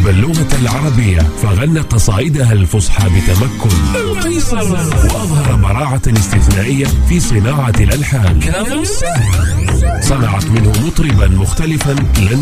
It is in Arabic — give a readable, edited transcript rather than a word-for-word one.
اللغة العربية، فغنى قصائدها الفصحى بتمكن، وأظهر براعة استثنائية في صناعة الألحان. صنعت منه مطربا مختلفا لن